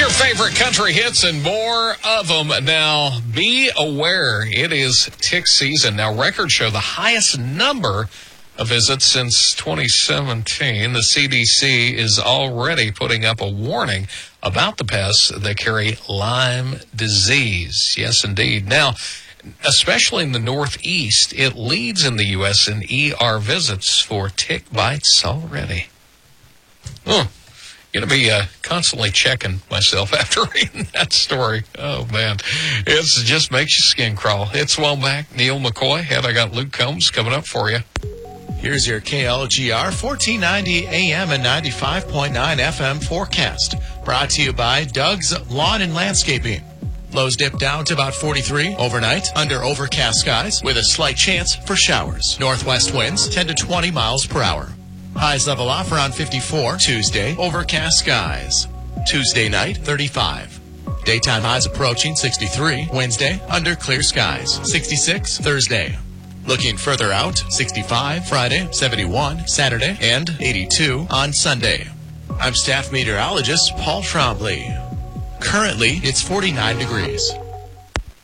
Your favorite country hits and more of them. Now, be aware, it is tick season. Now, records show the highest number of visits since 2017. The CDC is already putting up a warning about the pests that carry Lyme disease. Yes, indeed. Now, especially in the Northeast, it leads in the U.S. in ER visits for tick bites already. Going to be constantly checking myself after reading that story. Oh, man. It just makes your skin crawl. It's Womack, Neil McCoy, and I got Luke Combs coming up for you. Here's your KLGR 1490 AM and 95.9 FM forecast. Brought to you by Doug's Lawn and Landscaping. Lows dip down to about 43 overnight under overcast skies with a slight chance for showers. Northwest winds 10 to 20 miles per hour. Highs level off around 54 Tuesday, overcast skies. Tuesday night, 35. Daytime highs approaching 63 Wednesday, under clear skies. 66 Thursday. Looking further out, 65 Friday, 71 Saturday, and 82 on Sunday. I'm staff meteorologist Paul Trombley. Currently, it's 49 degrees.